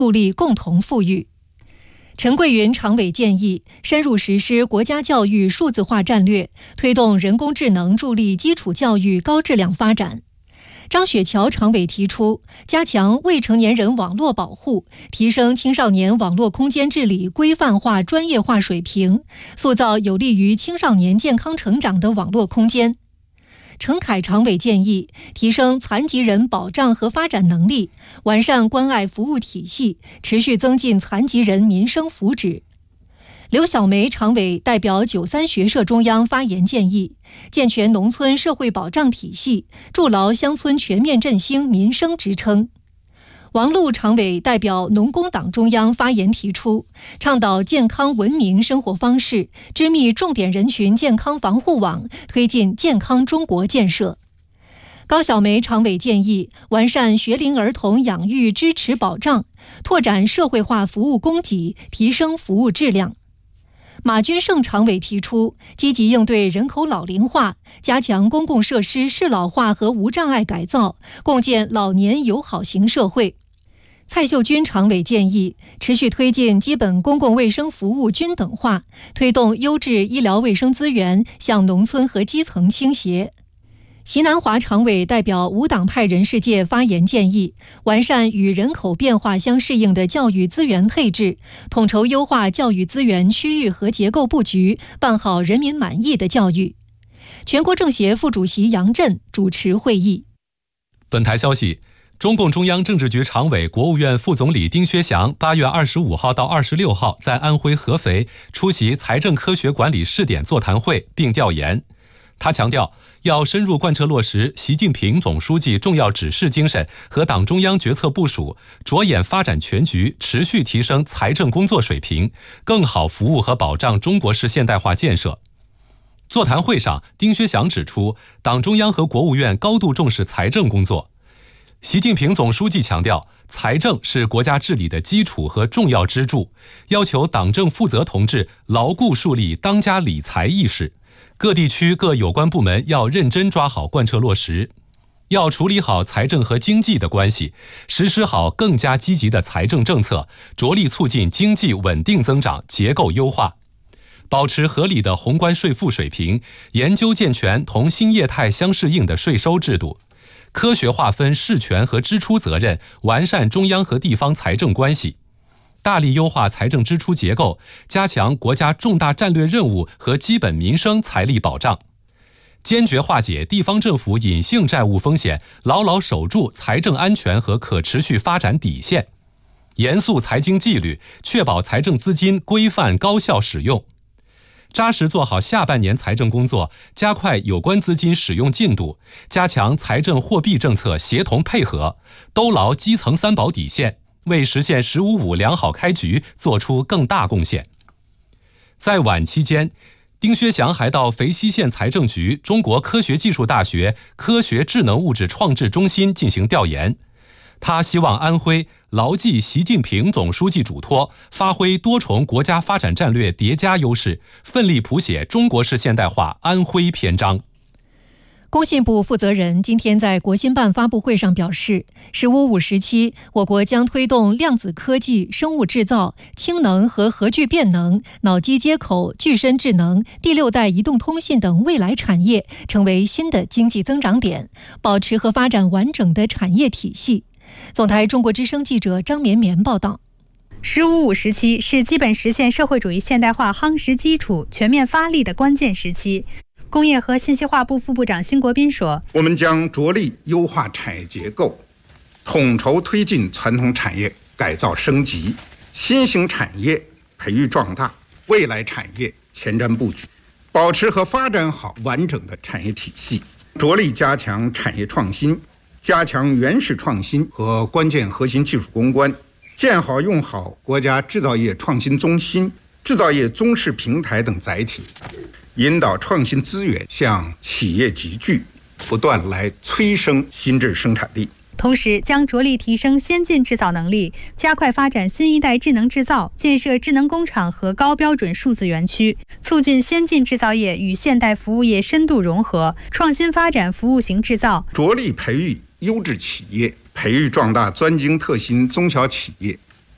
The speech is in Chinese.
助力共同富裕。陈桂云常委建议深入实施国家教育数字化战略，推动人工智能助力基础教育高质量发展。张雪桥常委提出，加强未成年人网络保护，提升青少年网络空间治理规范化专业化水平，塑造有利于青少年健康成长的网络空间。程凯常委建议提升残疾人保障和发展能力，完善关爱服务体系，持续增进残疾人民生福祉。刘小梅常委代表93学社中央发言建议，健全农村社会保障体系，筑牢乡村全面振兴民生支撑。王璐常委代表农工党中央发言提出，倡导健康文明生活方式，织密重点人群健康防护网，推进健康中国建设。高小梅常委建议完善学龄儿童养育支持保障，拓展社会化服务供给，提升服务质量。马军胜常委提出，积极应对人口老龄化，加强公共设施适老化和无障碍改造，共建老年友好型社会。蔡秀君常委建议持续推进基本公共卫生服务均等化，推动优质医疗卫生资源向农村和基层倾斜。席南华常委代表无党派人士界发言建议，完善与人口变化相适应的教育资源配置，统筹优化教育资源区域和结构布局，办好人民满意的教育。全国政协副主席杨震主持会议。 本台消息，中共中央政治局常委、国务院副总理丁薛祥8月25号到26号在安徽合肥出席财政科学管理试点座谈会并调研。他强调，要深入贯彻落实习近平总书记重要指示精神和党中央决策部署，着眼发展全局，持续提升财政工作水平，更好服务和保障中国式现代化建设。座谈会上，丁薛祥指出，党中央和国务院高度重视财政工作。习近平总书记强调，财政是国家治理的基础和重要支柱，要求党政负责同志牢固树立当家理财意识。各地区各有关部门要认真抓好贯彻落实，要处理好财政和经济的关系，实施好更加积极的财政政策，着力促进经济稳定增长、结构优化，保持合理的宏观税负水平，研究健全同新业态相适应的税收制度，科学划分事权和支出责任，完善中央和地方财政关系。大力优化财政支出结构，加强国家重大战略任务和基本民生财力保障，坚决化解地方政府隐性债务风险，牢牢守住财政安全和可持续发展底线，严肃财经纪律，确保财政资金规范高效使用，扎实做好下半年财政工作，加快有关资金使用进度，加强财政货币政策协同配合，兜牢基层三保底线，为实现“15+5”良好开局做出更大贡献。在晚期间，丁薛祥还到肥西县财政局中国科学技术大学科学智能物质创制中心进行调研。他希望安徽牢记习近平总书记嘱托，发挥多重国家发展战略叠加优势，奋力谱写中国式现代化安徽篇章。 工信部负责人今天在国新办发布会上表示，“15+5”时期，我国将推动量子科技、生物制造、氢能和核聚变能、脑机接口、具身智能、第6代移动通信等未来产业成为新的经济增长点，保持和发展完整的产业体系。总台中国之声记者张绵绵报道。 “15+5”时期是基本实现社会主义现代化夯实基础、全面发力的关键时期。工业和信息化部副部长辛国斌说， 我们将着力优化产业结构，统筹推进传统产业改造升级，新型产业培育壮大，未来产业前瞻布局，保持和发展好完整的产业体系，着力加强产业创新，加强原始创新和关键核心技术攻关，建好用好国家制造业创新中心、制造业综示平台等载体，引导创新资源向企业集聚，不断来催生新质生产力。 同时将着力提升先进制造能力，加快发展新一代智能制造，建设智能工厂和高标准数字园区，促进先进制造业与现代服务业深度融合，创新发展服务型制造， 着力培育优质企业，培育壮大专精特新中小企业，